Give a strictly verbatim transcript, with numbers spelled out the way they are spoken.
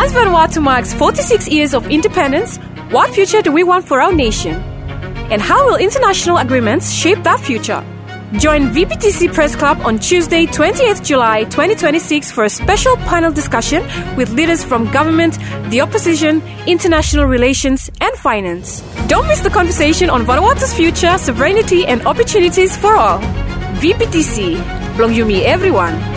As Vanuatu marks forty-six years of independence, what future do we want for our nation? And how will international agreements shape that future? Join V P T C Press Club on Tuesday, twentieth July twenty twenty-six for a special panel discussion with leaders from government, the opposition, international relations and finance. Don't miss the conversation on Vanuatu's future, sovereignty and opportunities for all. V P T C. Belong you me everyone.